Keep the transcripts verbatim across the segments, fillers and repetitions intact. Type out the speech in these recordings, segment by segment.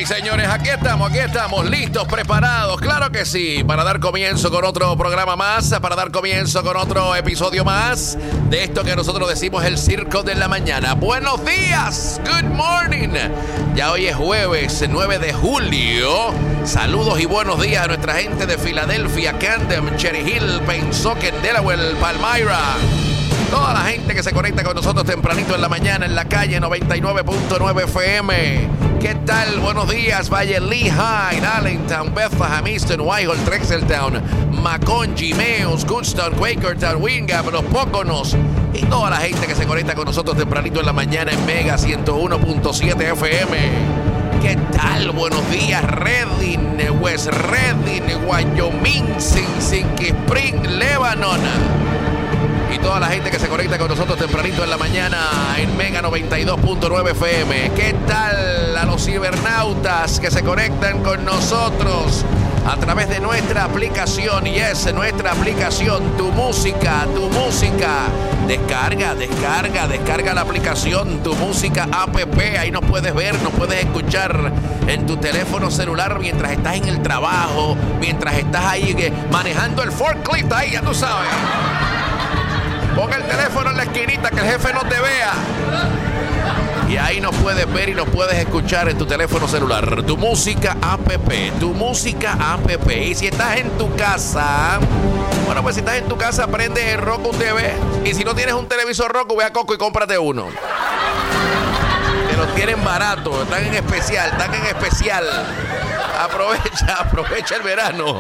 y señores, aquí estamos, aquí estamos, listos, preparados, claro que sí, para dar comienzo con otro programa más, para dar comienzo con otro episodio más de esto que nosotros decimos el Circo de la Mañana. Buenos días, good morning. Ya hoy es jueves nueve de julio. Saludos y buenos días a nuestra gente de Filadelfia, Camden, Cherry Hill, Pensacola, Delaware, Palmyra. Toda la gente que se conecta con nosotros tempranito en la mañana en la calle noventa y nueve punto nueve F M. ¿Qué tal? Buenos días, Valle Lehigh, Allentown, Bethlehem, Easton, Whitehall, Drexeltown, Macon, Jimeos, Goodstown, Quakertown, Wingham, Los Póconos y toda la gente que se conecta con nosotros tempranito en la mañana en Mega ciento uno punto siete F M. ¿Qué tal? Buenos días, Redding, West Redding, Wyoming, Sinking Spring, Lebanon. Y toda la gente que se conecta con nosotros tempranito en la mañana en Mega noventa y dos punto nueve F M. ¿Qué tal a los cibernautas que se conectan con nosotros a través de nuestra aplicación? Y es nuestra aplicación, Tu Música, Tu Música. Descarga, descarga, descarga la aplicación Tu Música app. Ahí nos puedes ver, nos puedes escuchar en tu teléfono celular mientras estás en el trabajo, mientras estás ahí eh, manejando el forklift, ahí ya tú sabes. Pon el teléfono en la esquinita que el jefe no te vea. Y ahí nos puedes ver y nos puedes escuchar en tu teléfono celular. Tu Música app, Tu Música app. Y si estás en tu casa, bueno, pues si estás en tu casa, prende el Roku T V. Y si no tienes un televisor Roku, ve a Coco y cómprate uno. Que los tienen barato, están en especial, están en especial. Aprovecha, aprovecha el verano.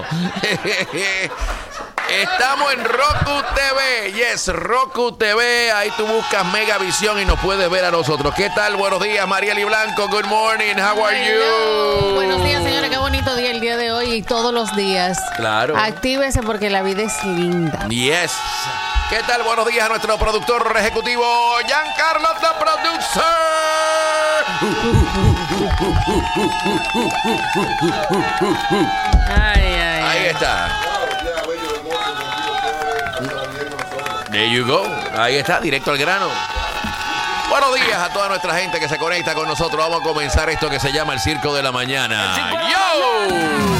Estamos en Roku T V, yes, Roku T V, ahí tú buscas Megavisión y nos puedes ver a nosotros. ¿Qué tal? Buenos días, Marieli Blanco, good morning, how are you? Buenos días, señores, qué bonito día el día de hoy y todos los días. Claro. Actívese porque la vida es linda. Yes. ¿Qué tal? Buenos días a nuestro productor ejecutivo, Giancarlo the Producer. Ay, ay, ahí está. There you go. Ahí está, directo al grano. Buenos días a toda nuestra gente que se conecta con nosotros. Vamos a comenzar esto que se llama el Circo de la Mañana. ¡Yo!